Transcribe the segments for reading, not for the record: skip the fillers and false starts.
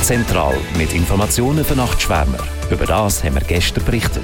Zentral mit Informationen für Nachtschwärmer. Über das haben wir gestern berichtet.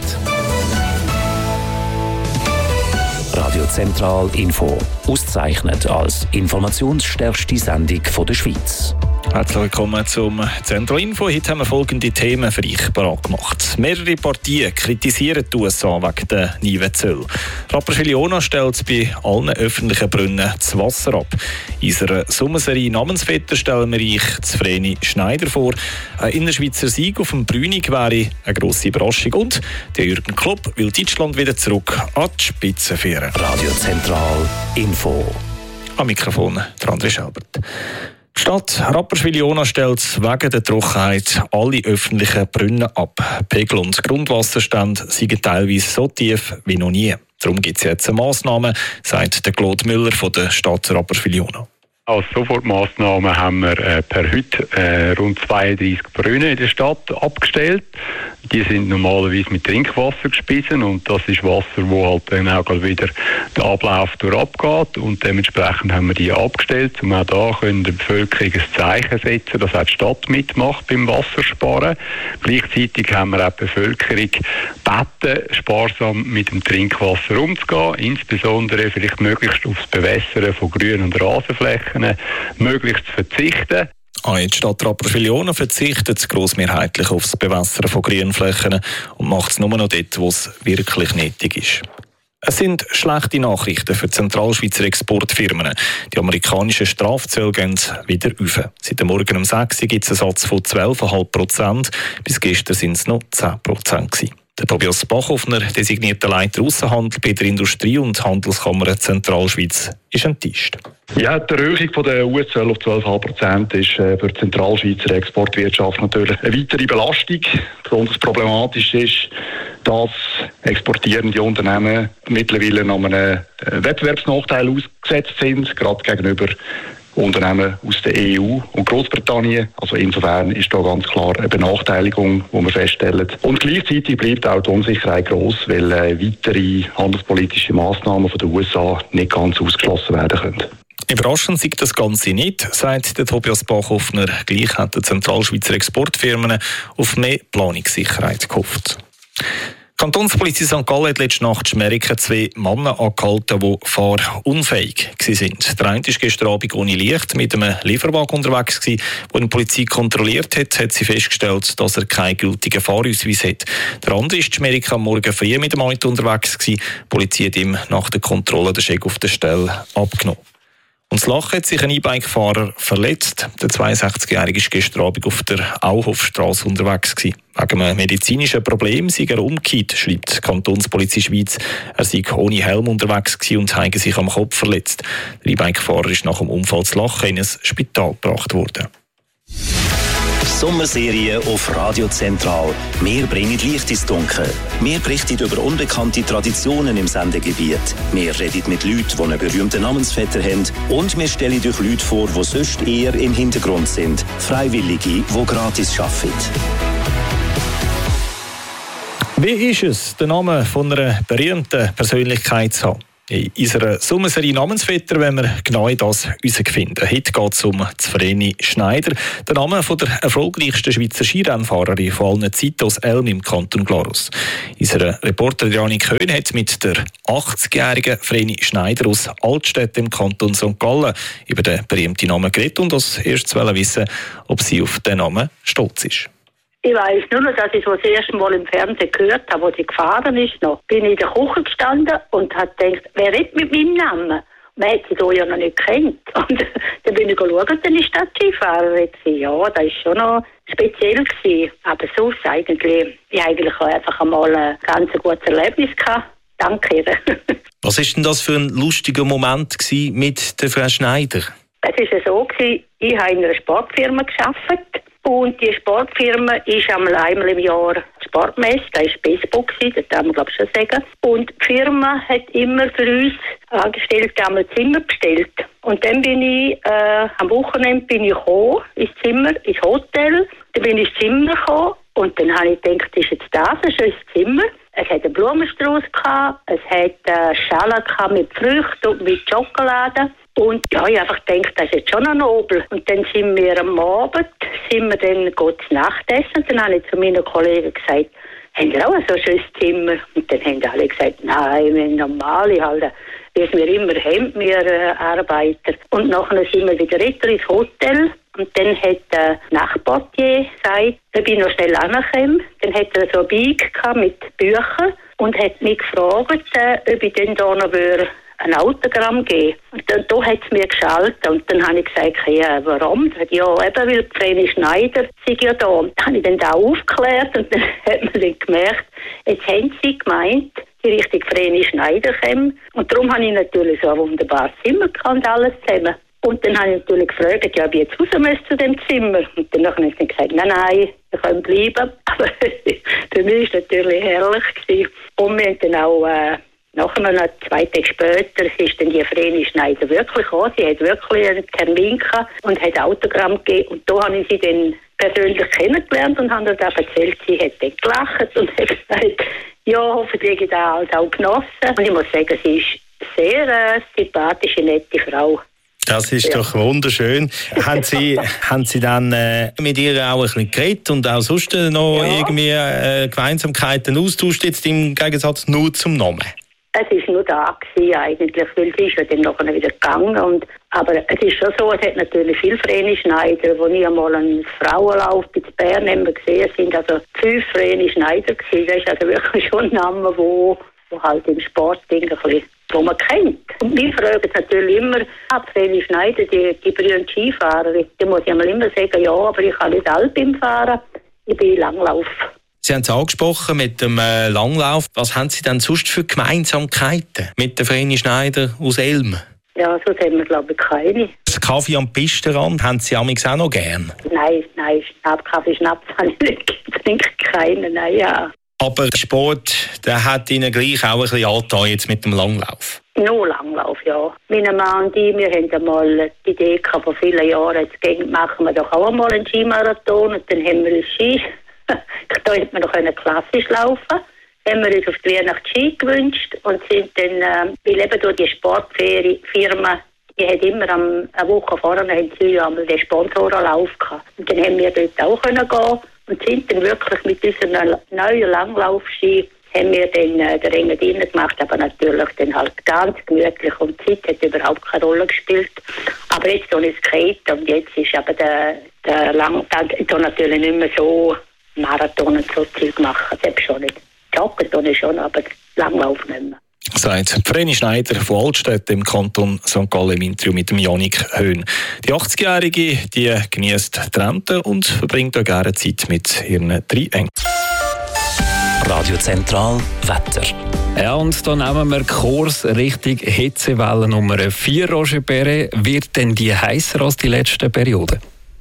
Radio Zentral Info. Ausgezeichnet als informationsstärkste Sendung der Schweiz. Herzlich willkommen zum Zentral Info. Heute haben wir folgende Themen für euch bereit gemacht. Mehrere Partien kritisieren die USA wegen der neuen Zölle. Rapperswil-Jona stellt bei allen öffentlichen Brunnen das Wasser ab. In unserer Sommerserie Namensvetter stellen wir euch Vreni Schneider vor. Ein Innerschweizer Sieg auf dem Brünig wäre eine grosse Überraschung. Und der Jürgen Klopp will Deutschland wieder zurück an die Spitze führen. Radio Zentral Info. Am Mikrofon der André Schelbert. Die Stadt Rapperswil-Jona stellt wegen der Trockenheit alle öffentlichen Brunnen ab. Pegel und Grundwasserstände sind teilweise so tief wie noch nie. Darum gibt es jetzt eine Massnahme, sagt der Claude Müller von der Stadt Rapperswil-Jona. Als Sofortmaßnahme haben wir per heute rund 32 Brunnen in der Stadt abgestellt. Die sind normalerweise mit Trinkwasser gespeisen und das ist Wasser, wo halt dann auch wieder der Ablauf durchabgeht. Und dementsprechend haben wir die abgestellt, um auch da können der Bevölkerung ein Zeichen setzen, dass auch die Stadt mitmacht beim Wassersparen. Gleichzeitig haben wir auch die Bevölkerung gebeten, sparsam mit dem Trinkwasser umzugehen, insbesondere vielleicht möglichst aufs Bewässern von Grün- und Rasenflächen möglichst zu verzichten. Die Stadt Rapperswil-Jona verzichtet grossmehrheitlich auf das Bewässern von Grünflächen und macht es nur noch dort, wo es wirklich nötig ist. Es sind schlechte Nachrichten für Zentralschweizer Exportfirmen. Die amerikanischen Strafzölle gehen wieder rauf. Seit dem Morgen um 6 Uhr gibt es einen Satz von 12,5%. Bis gestern sind es noch 10%. Der Tobias Bachhoffner, designierter Leiter Aussenhandel bei der Industrie- und Handelskammer Zentralschweiz, ist enttäuscht. Ja, die Erhöhung der US-Zölle auf 12,5% ist für die Zentralschweizer Exportwirtschaft natürlich eine weitere Belastung. Besonders problematisch ist, dass exportierende Unternehmen mittlerweile an einem Wettbewerbsnachteil ausgesetzt sind, gerade gegenüber Unternehmen aus der EU und Großbritannien. Also insofern ist da ganz klar eine Benachteiligung, die wir feststellen. Und gleichzeitig bleibt auch die Unsicherheit gross, weil weitere handelspolitische Massnahmen von den USA nicht ganz ausgeschlossen werden können. Überraschend sieht das Ganze nicht, sagt der Tobias Bachhoffner. Gleich hat die Zentralschweizer Exportfirmen auf mehr Planungssicherheit gehofft. Die Kantonspolizei St. Gallen hat letzte Nacht Schmeriken 2 Männer angehalten, die fahrunfähig waren. Der eine war gestern Abend ohne Licht mit einem Lieferwagen unterwegs. Als die Polizei kontrolliert hat, hat sie festgestellt, dass er keinen gültigen Fahrausweis hat. Der andere ist Schmeriken am Morgen früh mit dem Auto unterwegs. Die Polizei hat ihm nach der Kontrolle den Scheck auf der Stelle abgenommen. Und das Lachen hat sich ein E-Bike-Fahrer verletzt. Der 62-Jährige war gestern Abend auf der Auhofstrasse unterwegs. Wegen einem medizinischen Problem sei er umgekehrt, schreibt die Kantonspolizei Schweiz. Er sei ohne Helm unterwegs und habe sich am Kopf verletzt. Der E-Bike-Fahrer ist nach dem Unfall zu Lachen in ein Spital gebracht worden. Sommerserie auf Radio Zentral. Wir bringen Licht ins Dunkel. Wir berichten über unbekannte Traditionen im Sendegebiet. Wir reden mit Leuten, die einen berühmten Namensvetter haben. Und wir stellen euch Leute vor, die sonst eher im Hintergrund sind. Freiwillige, die gratis arbeiten. Wie ist es, den Namen von einer berühmten Persönlichkeit zu haben? In unserer Sommerserie Namensvetter wollen wir genau das herausfinden. Heute geht es um Vreni Schneider, der Name von der erfolgreichsten Schweizer Skirennfahrerin von allen Zeiten aus Elm im Kanton Glarus. Unsere Reporterin Janik Köhn hat mit der 80-jährigen Vreni Schneider aus Altstädt im Kanton St. Gallen über den berühmten Namen geredet und als erstes wissen, ob sie auf den Namen stolz ist. Ich weiss nur noch, dass ich das erste Mal im Fernsehen gehört habe, wo sie gefahren ist. Bin ich in der Küche gestanden und habe gedacht, wer redet mit meinem Namen? Man hat sie hier ja noch nicht gekannt. Und dann bin ich schauen und dann ist das Skifahrerin. Ja, das war schon noch speziell gewesen. Aber sonst eigentlich, ich eigentlich einfach einmal ein ganz gutes Erlebnis gehabt. Danke ihr. Was war denn das für ein lustiger Moment mit der Frau Schneider? Es war so, ich habe in einer Sportfirma gearbeitet. Und die Sportfirma ist einmal im Jahr Sportmesse, das war Facebook, das darf man glaube ich schon sagen. Und die Firma hat immer für uns Angestellte einmal Zimmer bestellt. Und dann bin ich, am Wochenende bin ich gekommen, ins Zimmer, ins Hotel. Dann bin ich ins Zimmer gekommen und dann habe ich gedacht, das ist jetzt das ein schönes Zimmer. Es hat einen Blumenstrauß gehabt, es hat Schale mit Früchten und mit Schokolade. Und ja, ich habe einfach gedacht, das ist jetzt schon noch nobel. Und dann sind wir am Abend sind wir dann gut zu Nacht essen. Und dann habe ich zu meinen Kollegen gesagt, haben ihr auch so ein schönes Zimmer? Und dann haben alle gesagt, nein, wir haben normale halt, wie es wir immer haben, wir Arbeiter. Und nachher sind wir wieder ins Hotel. Und dann hat der Nachtportier gesagt, ob ich noch schnell ankomme. Dann hat er so ein Bag mit Büchern und hat mich gefragt, ob ich dann da noch ein Autogramm geben. Und dann da hat es mir geschaltet. Und dann habe ich gesagt, ja, warum? Ja, eben, weil Vreni Schneider sei ja da. Und dann habe ich dann da aufgeklärt und dann hat man dann gemerkt, jetzt haben sie gemeint, die richtige Vreni Schneider kommen. Und darum habe ich natürlich so ein wunderbares Zimmer gehabt, alles zusammen. Und dann habe ich natürlich gefragt, ja, ob ich jetzt raus müsste zu dem Zimmer. Und dann habe ich gesagt, nein, wir können bleiben. Aber für mich war es natürlich herrlich gewesen. Und wir haben dann auch nachher, 2 Tage später, ist dann die Vreni Schneider wirklich gekommen. Sie hat wirklich einen Termin gehabt und hat Autogramm gegeben. Und da habe ich sie dann persönlich kennengelernt und habe dann erzählt, sie hat dann gelacht und hat gesagt, ja, hoffentlich habe ich das alles auch genossen. Und ich muss sagen, sie ist eine sehr sympathische, nette Frau. Das ist doch wunderschön. haben Sie dann mit ihr auch ein bisschen geredet und auch sonst noch irgendwie Gemeinsamkeiten austauscht, jetzt im Gegensatz nur zum Namen? Es war nur da gewesen, eigentlich, weil sie ist ja dann nachher wieder gegangen. Aber es ist schon so, es hat natürlich viele Vreni Schneider, wo nie einmal einen Frauenlauf bei Bern gesehen sind, also 5 Vreni Schneider gewesen. Das ist also wirklich schon ein Name, wo halt im Sport irgendwie, wo man kennt. Und wir fragen natürlich immer, Vreni Schneider, die berühmten Skifahrer, da muss ich einmal immer sagen, ja, aber ich kann nicht Alpin fahren, ich bin Langlauf. Sie haben es angesprochen mit dem Langlauf. Was haben Sie denn sonst für Gemeinsamkeiten mit der Vreni Schneider aus Elm? Ja, so haben wir, glaube ich, keine. Das Kaffee am Pistenrand haben Sie amigs auch noch gern? Nein, Kaffee, Schnaps habe ich nicht. Ich trinke keinen, nein, ja. Aber Sport, der hat Ihnen gleich auch ein bisschen angetan jetzt mit dem Langlauf? Nur Langlauf, ja. Mein Mann und ich, wir haben einmal die Idee gehabt, vor vielen Jahren, jetzt machen wir doch auch einmal einen Skimarathon und dann haben wir einen Ski. Da hätte man noch klassisch laufen. Haben wir uns auf die Weihnacht Ski gewünscht und sind dann, weil eben durch die Sportfirma, die hat immer eine Woche vorher haben sie einmal den Sponsorenlauf gehabt. Und dann haben wir dort auch gehen und sind dann wirklich mit unseren neuen Langlaufski haben wir dann den Engadin gemacht, aber natürlich dann halt ganz gemütlich und die Zeit hat überhaupt keine Rolle gespielt. Aber jetzt habe ich Skate und jetzt ist aber der Langlauf natürlich nicht mehr so Marathon und so Zeug machen, das schon nicht. Joggen ich schon, aber Langlauf nicht mehr. Sagt Vreni Schneider von Altstädt im Kanton St. Gallen im Interview mit dem Jannik Höhn. Die 80-Jährige die genießt die Rente und verbringt auch gerne Zeit mit ihren 3 Enkeln. Radio Zentral Wetter. Ja, und dann nehmen wir Kurs Richtung Hitzewelle Nummer 4. Roger Perret, wird denn die heißer als die letzte Periode?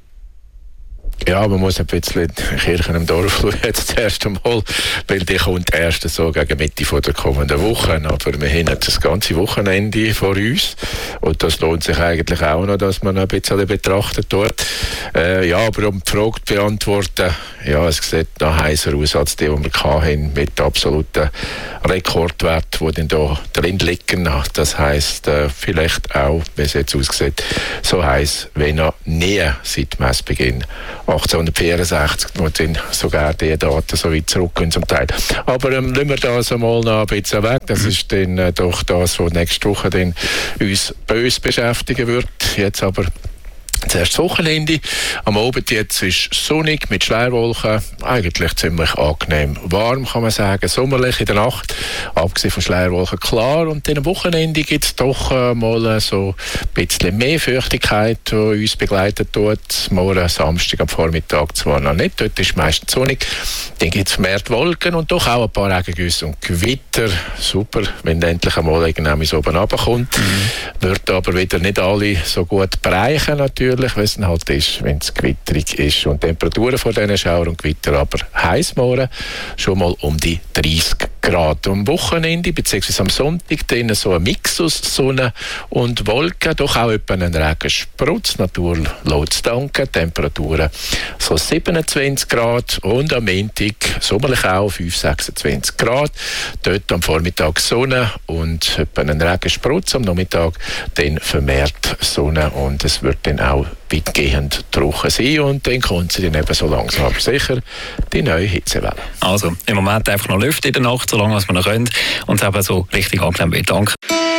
Ja, man muss ein bisschen Kirchen im Dorf schauen, jetzt das erste Mal, weil die kommt erst so gegen Mitte der kommenden Woche. Aber wir haben das ganze Wochenende vor uns und das lohnt sich eigentlich auch noch, dass man ein bisschen betrachtet dort. Ja, aber um die Frage zu beantworten, ja, es sieht noch heißer aus als die wir hatten, mit absoluten Rekordwerten, die dann da drin liegen. Das heisst, vielleicht auch, wie es jetzt aussieht, so heiß wie noch nie seit Messbeginn 1864, wo dann sogar die Daten so weit zurückgehen zum Teil. Aber lassen wir das einmal noch ein bisschen weg. Das ist dann doch das, was nächste Woche dann uns böse beschäftigen wird. Jetzt aber zuerst das Wochenende. Am Abend jetzt ist sonnig mit Schleierwolken. Eigentlich ziemlich angenehm warm, kann man sagen. Sommerlich in der Nacht. Abgesehen von Schleierwolken klar. Und dann am Wochenende gibt es doch mal so ein bisschen mehr Feuchtigkeit, die uns begleitet tut. Morgen Samstag am Vormittag zwar noch nicht. Dort ist meistens sonnig. Dann gibt es vermehrt Wolken und doch auch ein paar Regengüsse und Gewitter. Super, wenn endlich einmal irgendwie so oben runterkommt. Wird aber wieder nicht alle so gut bereichen natürlich, weil es halt ist, wenn es gewitterig ist. Und Temperaturen von diesen Schauer und Gewitter aber heiß morgen schon mal um die 30 Grad. Am Wochenende bzw. am Sonntag dann so ein Mix aus Sonne und Wolken, doch auch etwa einen Regensprutz. Die Natur lässt es danken. Temperaturen so 27 Grad und am Montag sommerlich auch 5-26 Grad. Dort am Vormittag Sonne und etwa einen Regensprutz. Am Nachmittag dann vermehrt Sonne und es wird dann auch weitgehend trocken sein und dann kommt sie dann eben so langsam aber sicher die neue Hitzewelle. Also im Moment einfach noch lüften in der Nacht, solange wir noch können und es eben so richtig angenehm wird. Danke.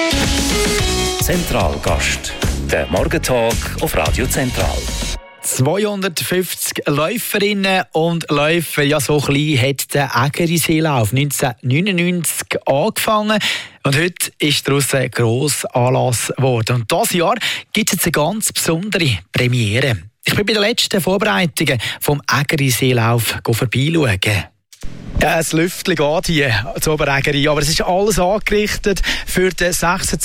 Zentralgast. Der Morgentag auf Radio Zentral. 250 Läuferinnen und Läufer, ja, so klein hat der Ägeriseelauf 1999 angefangen und heute ist daraus ein grosser Anlass geworden. Und dieses Jahr gibt es jetzt eine ganz besondere Premiere. Ich bin bei den letzten Vorbereitungen vom Ägeriseelauf vorbeischauen. Ja, ein Lüftchen geht hier zur Oberägeri, aber es ist alles angerichtet für den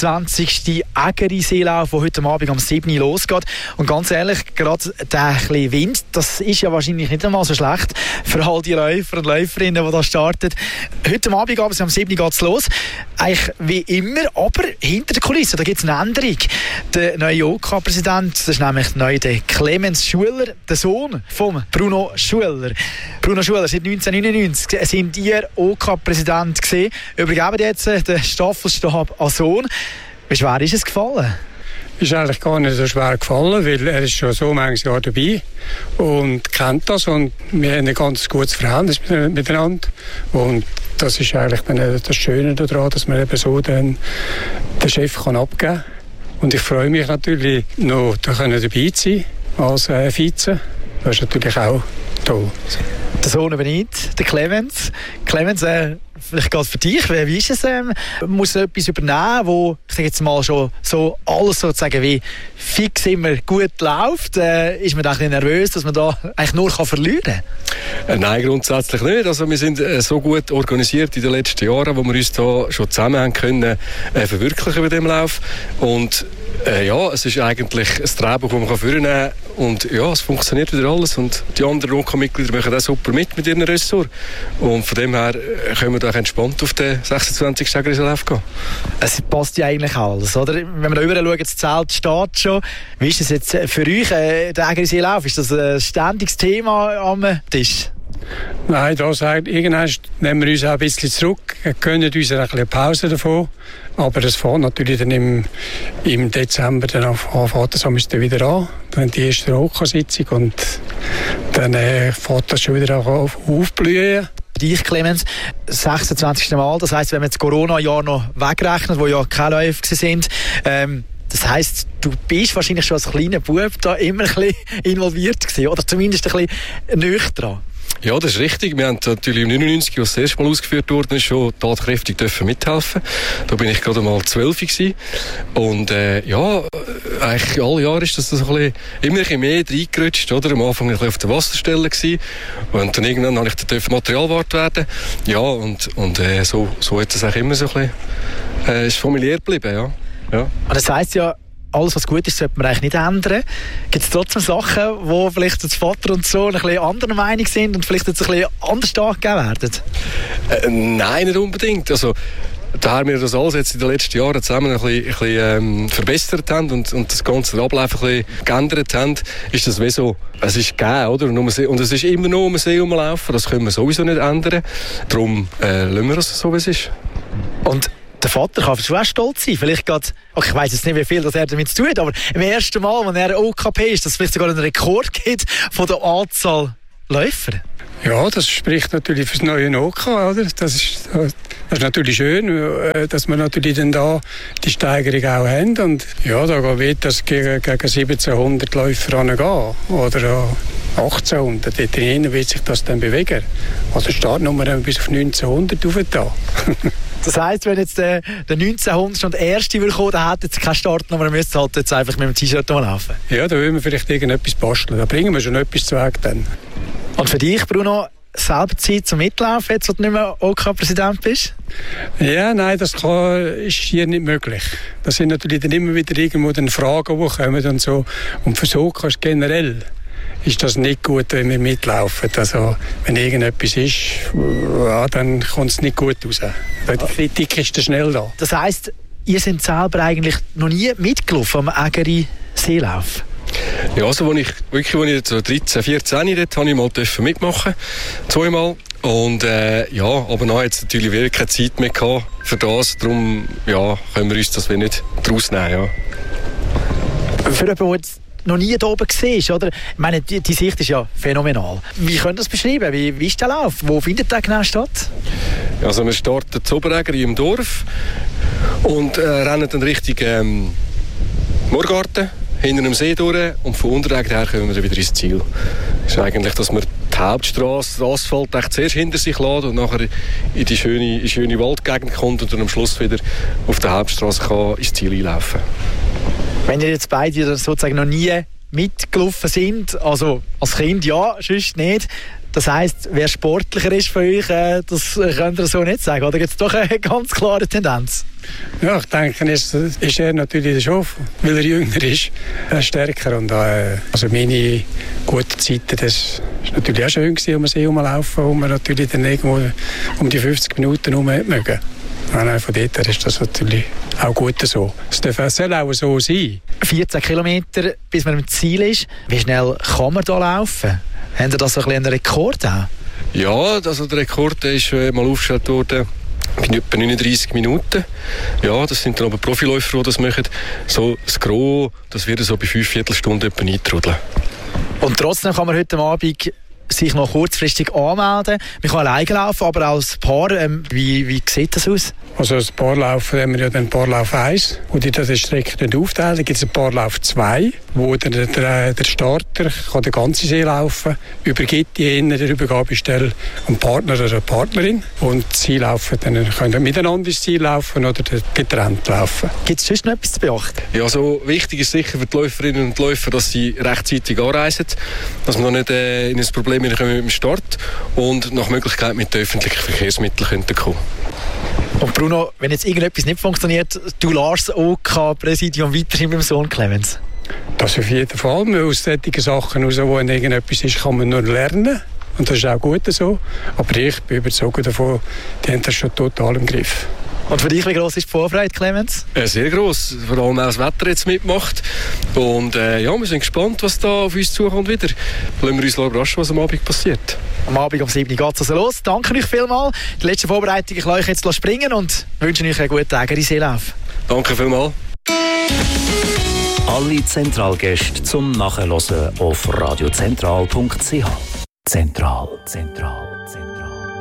26. Ägeriseelauf, der heute Abend am 7. Uhr losgeht. Und ganz ehrlich, gerade der bisschen Wind, das ist ja wahrscheinlich nicht einmal so schlecht für all die Läufer und Läuferinnen, die da starten. Heute Abend am 7. Uhr geht es los. Eigentlich wie immer, aber hinter der Kulisse, da gibt es eine Änderung. Der neue OK-Präsident, das ist nämlich neu der Clemens Schueller, der Sohn von Bruno Schueller. Bruno Schueller, seit 1999 sind ihr OK-Präsident gewesen. Übergeben jetzt den Staffelstab an Sohn. Wie schwer ist es gefallen? Ist eigentlich gar nicht so schwer gefallen, weil er ist schon so manches Jahr dabei und kennt das und wir haben ein ganz gutes Verhältnis miteinander und das ist eigentlich dann das Schöne daran, dass man eben so dann den Chef abgeben kann. Und ich freue mich natürlich noch, da dabei zu sein als Vize. Das ist natürlich auch toll. Der Sohn übernimmt, der Clemens. Clemens, vielleicht geht es für dich. Wie ist es? Muss er etwas übernehmen, wo, ich sage jetzt mal, schon so alles sozusagen wie fix immer gut läuft? Ist man da ein bisschen nervös, dass man da eigentlich nur verlieren kann? Nein, grundsätzlich nicht. Also wir sind so gut organisiert in den letzten Jahren, wo wir uns da schon zusammen haben können verwirklichen bei dem Lauf. Und ja, es ist eigentlich ein Drehbuch, das man vornehmen kann. Und ja, es funktioniert wieder alles. Und die anderen OK-Mitglieder machen auch super mit ihren Ressorts. Und von dem her können wir da entspannt auf den 26. Ägeriseelauf gehen. Es passt ja eigentlich alles, oder? Wenn wir da rüber schauen, das Zelt steht schon. Wie ist es jetzt für euch, der Ägeriseelauf? Ist das ein ständiges Thema am Tisch? Nein, da sagt irgendwann nehmen wir uns auch ein bisschen zurück, gönnen uns ein bisschen Pause davon. Aber das fängt natürlich dann im Dezember dann fängt das wieder an. Dann die erste OK-Sitzung und dann fängt das schon wieder aufblühen. Dich, Clemens, 26. Mal, das heisst, wenn wir das Corona-Jahr noch wegrechnen, wo ja keine Läufe sind, das heisst, du bist wahrscheinlich schon als kleiner Bub da immer ein bisschen involviert gewesen, oder zumindest ein bisschen näher dran. Ja, das ist richtig. Wir haben natürlich im 99, als das erste Mal ausgeführt wurde, schon tatkräftig mithelfen. Da bin ich gerade mal 12 gewesen. Und ja, eigentlich alle Jahre ist das so ein bisschen, immer ein bisschen mehr reingerutscht. Oder? Am Anfang ein bisschen auf der Wasserstelle gewesen. Und dann irgendwann habe ich Materialwart werden. Ja, und so hat es eigentlich immer so ein bisschen, ist familiär geblieben, ja. Ja. Und das heisst ja, alles, was gut ist, sollte man eigentlich nicht ändern. Gibt es trotzdem Sachen, wo vielleicht das Vater und Sohn ein bisschen anderer Meinung sind und vielleicht jetzt ein bisschen anders angegeben werden? Nein, nicht unbedingt. Also, da wir das alles jetzt in den letzten Jahren zusammen ein bisschen verbessert haben und das ganze Ablauf ein bisschen geändert haben, ist das wie so, es ist gegeben, oder? Und es ist immer noch um ein See rumlaufen, das können wir sowieso nicht ändern. Darum lassen wir es so, wie es ist. Und der Vater kann schon stolz sein. Vielleicht geht, ich weiss jetzt nicht, wie viel das er damit zu tun hat, aber im ersten Mal, als er OKP ist, dass es vielleicht sogar einen Rekord gibt von der Anzahl Läufer. Ja, das spricht natürlich für das neue OK, oder? Das ist natürlich schön, dass wir natürlich dann da die Steigerung auch haben. Und ja, da wird das gegen 1700 Läufer angehen. Oder 1800. Dort drinnen wird sich das dann bewegen. Also Startnummer bis auf 1900 rauf da. Das heisst, wenn jetzt der 1900 und der erste will kommen, dann hat jetzt keine Startnummer, dann müsst ihr halt jetzt einfach mit dem T-Shirt laufen. Ja, da wollen wir vielleicht irgendetwas basteln. Da bringen wir schon etwas zu Weg dann. Und für dich, Bruno, selber Zeit zum Mitlaufen, jetzt, wo du nicht mehr OK-Präsident bist? Ja, nein, das ist hier nicht möglich. Das sind natürlich dann immer wieder irgendwo dann Fragen, die kommen und so. Und für so kannst du generell ist das nicht gut, wenn wir mitlaufen. Also, wenn irgendetwas ist, ja, dann kommt es nicht gut raus. Die Kritik ist dann schnell da. Das heisst, ihr seid selber eigentlich noch nie mitgelaufen am Ägeri Seelauf? Ja, also als ich so 13, 14 dort habe ich mal mitmachen, 2-mal. Und ja, aber dann hat es natürlich wirklich keine Zeit mehr gehabt für das. Darum ja, können wir uns das nicht daraus nehmen. Ja. Für jemanden, der jetzt noch nie hier oben war, oder? Ich meine, die Sicht ist ja phänomenal. Wie könnt ihr das beschreiben? Wie ist der Lauf? Wo findet der genau statt? Also wir starten zu Oberägeri im Dorf und rennen dann Richtung Moorgarten, hinter dem See durch, und von Unterägeri her kommen wir wieder ins Ziel. Das ist eigentlich, dass wir die Hauptstrasse, den Asphalt, zuerst hinter sich lässt und nachher in die schöne Waldgegend kommt und dann am Schluss wieder auf der Hauptstrasse kann ins Ziel einlaufen. Wenn ihr jetzt beide sozusagen noch nie mitgelaufen sind, also als Kind ja, sonst nicht, das heisst, wer sportlicher ist von euch, das könnt ihr so nicht sagen, oder gibt es doch eine ganz klare Tendenz? Ja, ich denke, ist er natürlich schon, weil er jünger ist, stärker. Und also meine guten Zeiten, das war natürlich auch schön gewesen, um den See herumlaufen, wo man natürlich dann irgendwo um die 50 Minuten herum mögen. Von dort her ist das natürlich auch gut so. Es soll auch so sein. 14 Kilometer, bis man im Ziel ist. Wie schnell kann man da laufen? Haben Sie da so einen Rekord auch? Ja, also der Rekord ist mal aufgestellt worden bei etwa 39 Minuten. Ja, das sind dann aber Profiläufer, die das machen. So das Gros, das wird so bei 5 Viertelstunden etwa eintrudeln. Und trotzdem kann man heute Abend sich noch kurzfristig anmelden. Man kann alleine laufen, aber als Paar, wie sieht das aus? Also als Paarlauf haben wir ja den Paarlauf 1, wo die diese Strecke aufteilen. Dann gibt es einen Paarlauf 2, wo der Starter kann den ganzen See laufen, übergibt die in der Übergabestelle einen Partner oder eine Partnerin und sie laufen dann können miteinander ins Ziel laufen oder getrennt laufen. Gibt es sonst noch etwas zu beachten? Ja, so wichtig ist sicher für die Läuferinnen und Läufer, dass sie rechtzeitig anreisen, dass man noch nicht in ein Problem mit dem Start und nach Möglichkeit mit den öffentlichen Verkehrsmitteln kommen. Und Bruno, wenn jetzt irgendetwas nicht funktioniert, du lässt OK Präsidium weiterhin beim Sohn Clemens? Das auf jeden Fall. Aus solchen Sachen, wo irgendetwas ist, kann man nur lernen. Und das ist auch gut so. Aber ich bin überzeugt davon, die haben das schon total im Griff. Und für dich, wie gross ist die Vorfreude, Clemens? Sehr gross, vor allem auch das Wetter jetzt mitmacht. Und ja, wir sind gespannt, was da auf uns zukommt wieder. Lassen wir uns überraschen, was am Abend passiert. Am Abend um 7 Uhr geht es also los. Danke euch vielmals. Die letzte Vorbereitung, ich lasse euch jetzt springen und wünsche euch einen guten Tag in Seelauf. Danke vielmals. Alle Zentralgäste zum Nachhören auf radiozentral.ch. Zentral.